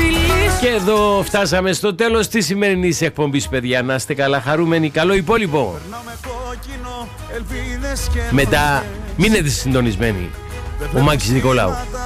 Και εδώ φτάσαμε στο τέλος της σημερινής εκπομπής, παιδιά. Να είστε καλά, χαρούμενοι, καλό υπόλοιπο. Μετά μείνετε συντονισμένοι. Ο Μάκης Νικολάου.